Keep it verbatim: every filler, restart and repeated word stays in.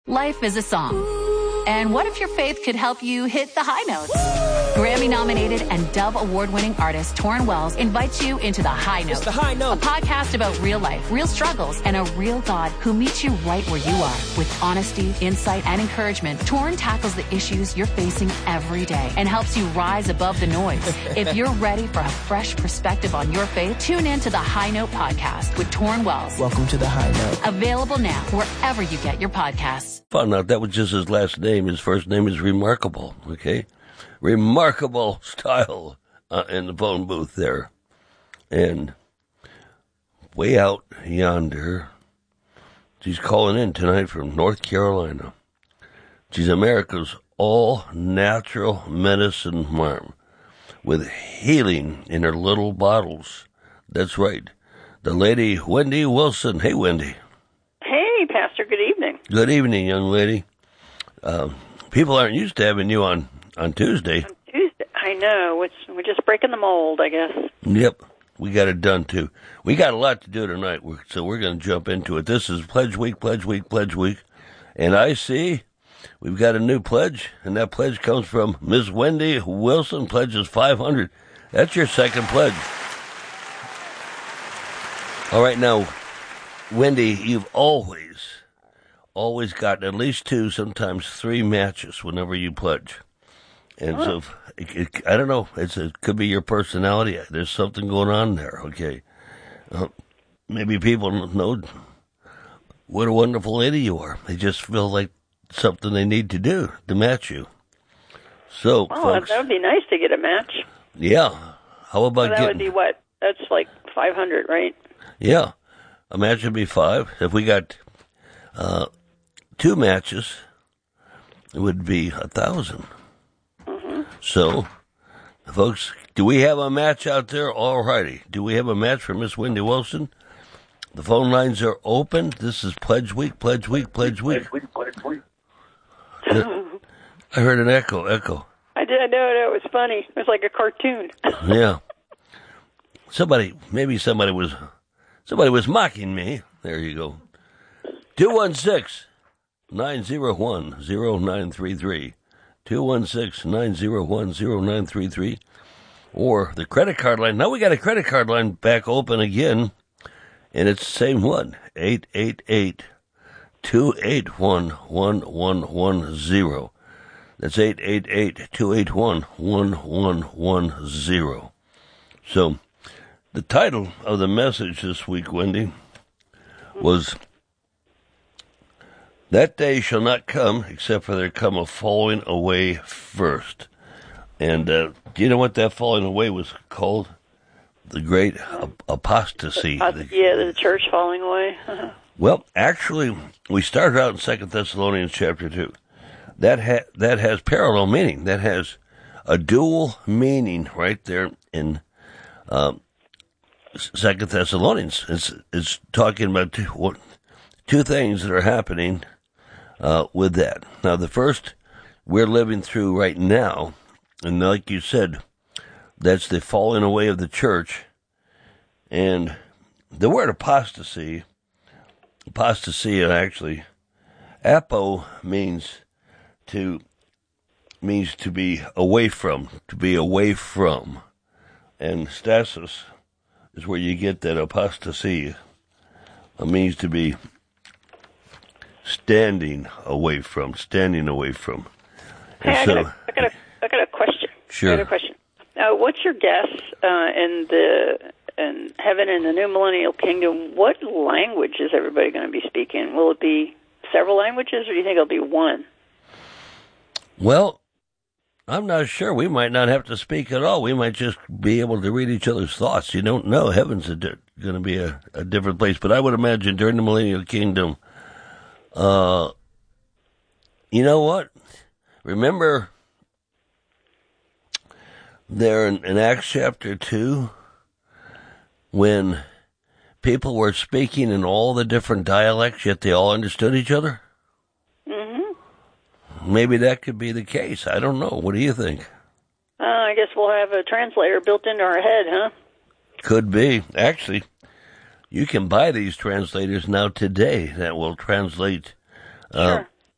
Life is a song. And what if your faith could help you hit the high notes? Grammy-nominated and Dove Award-winning artist Torrin Wells invites you into The High Note. It's The High Note. A podcast about real life, real struggles, and a real God who meets you right where you are. With honesty, insight, and encouragement, Torrin tackles the issues you're facing every day and helps you rise above the noise. If you're ready for a fresh perspective on your faith, tune in to The High Note podcast with Torrin Wells. Welcome to The High Note. Available now wherever you get your podcasts. Found out that was just his last name. His first name is Remarkable, okay? Remarkable style uh, in the phone booth there. And way out yonder, she's calling in tonight from North Carolina. She's America's all-natural medicine mom with healing in her little bottles. That's right. The lady, Wendy Wilson. Hey, Wendy. Hey, Pastor. Good evening. Good evening, young lady. Uh, people aren't used to having you on, on Tuesday. On Tuesday. I know. It's, we're just breaking the mold, I guess. Yep. We got it done, too. We got a lot to do tonight, so we're going to jump into it. This is Pledge Week, Pledge Week, Pledge Week. And I see we've got a new pledge, and that pledge comes from Miss Wendy Wilson. Pledge is five hundred dollars. That's your second pledge. All right, now, Wendy, you've always, always gotten at least two, sometimes three matches whenever you pledge. And oh. so, it, it, I don't know, it's, it could be your personality. There's something going on there, okay? Uh, maybe people know what a wonderful lady you are. They just feel like something they need to do to match you. So, oh, folks, that would be nice to get a match. Yeah. How about so that getting... would be what? That's like five hundred, right? Yeah. A match would be five. If we got uh, two matches, it would be a thousand. Mm-hmm. So, folks, do we have a match out there? All righty. Do we have a match for Miss Wendy Wilson? The phone lines are open. This is Pledge Week, Pledge Week, Pledge Week. Pledge Week, Pledge Week. I heard an echo, echo. I did. I know. It was funny. It was like a cartoon. Yeah. Somebody, maybe somebody was... Somebody was mocking me. There you go. two one six, nine zero one, zero nine three three. two one six, nine zero one, zero nine three three. Or the credit card line. Now we got a credit card line back open again. And it's the same one. eight eight eight, two eight one, one one one zero. That's eight eight eight, two eight one, one one one zero. So... the title of the message this week, Wendy, was That Day Shall Not Come Except for There Come a Falling Away First. And uh, do you know what that falling away was called? The Great ap- Apostasy. Uh, yeah, the church falling away. Well, actually, we started out in Second Thessalonians chapter two. That, ha- that has parallel meaning. That has a dual meaning right there in... Um, Second Thessalonians. It's it's talking about two, what, two things that are happening uh, with that. Now, the first we're living through right now, and like you said, that's the falling away of the church. And the word apostasy, apostasy actually, apo means to means to be away from, to be away from, and stasis is where you get that apostasy. It means to be standing away from, standing away from. And hey, so, I, got a, I, got a, I got a question. Sure. I got a question. Uh, what's your guess uh, in the in heaven and the new millennial kingdom? What language is everybody going to be speaking? Will it be several languages, or do you think it'll be one? Well, I'm not sure. We might not have to speak at all. We might just be able to read each other's thoughts. You don't know. Heaven's di- going to be a, a different place. But I would imagine during the millennial kingdom, uh, you know what? Remember there in, in Acts chapter two, when people were speaking in all the different dialects, yet they all understood each other? Maybe that could be the case. I don't know. What do you think? Uh, I guess we'll have a translator built into our head, huh? Could be. Actually, you can buy these translators now today that will translate uh, sure.